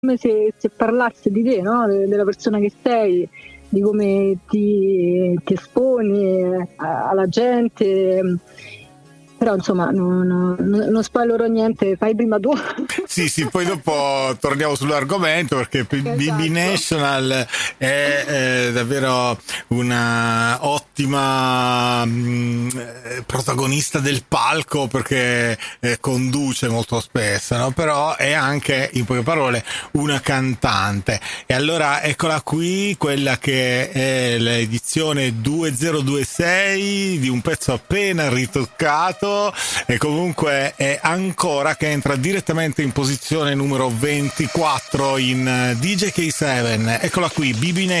come se parlasse di te, no? Della persona che sei, di come ti esponi alla gente. Però insomma non spoilerò niente, fai prima tu. Sì, poi dopo torniamo sull'argomento, perché BB National è davvero una ottima protagonista del palco, perché conduce molto spesso, no? Però è anche, in poche parole, una cantante. E allora eccola qui, quella che è l'edizione 2026 di un pezzo appena ritoccato, e comunque è ancora che entra direttamente in posizione numero 24 in DJ K7. Eccola qui, BB